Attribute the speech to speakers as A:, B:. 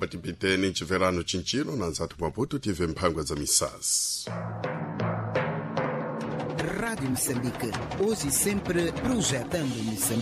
A: patipiteni nchiverano chinchino na nzatu Maputo tive mphangwa za misasi.
B: Rádio Moçambique, hoje e sempre projetando Moçambique.